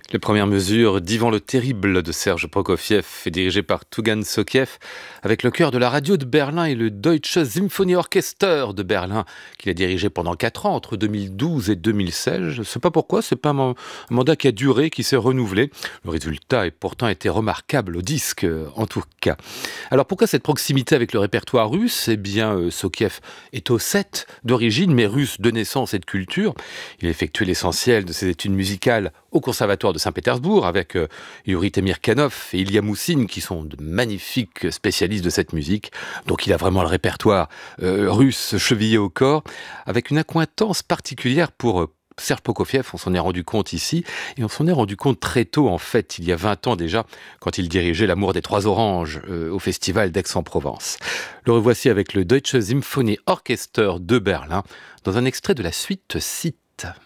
Les premières mesures d'Ivan le Terrible de Serge Prokofiev est dirigé par Tougan Sokiev avec le chœur de la radio de Berlin et le Deutsche Symphonieorchester de Berlin qu'il a dirigé pendant 4 ans entre 2012 et 2016. Je ne sais pas pourquoi, c'est pas un mandat qui a duré, qui s'est renouvelé. Le résultat a pourtant été remarquable au disque en tout cas. Alors pourquoi cette proximité avec le répertoire russe? Eh bien Sokiev est ossète d'origine mais russe de naissance et de culture. Il a effectué l'essentiel de ses études musicales au Conservatoire de Saint-Pétersbourg avec Yuri Temirkanov et Ilya Moussine qui sont de magnifiques spécialistes de cette musique. Donc il a vraiment le répertoire russe chevillé au corps avec une accointance particulière pour Serge Prokofiev. On s'en est rendu compte ici et on s'en est rendu compte très tôt en fait, il y a 20 ans déjà, quand il dirigeait L'Amour des Trois Oranges au festival d'Aix-en-Provence. Le revoici avec le Deutsche Symphonieorchester de Berlin dans un extrait de la suite Site.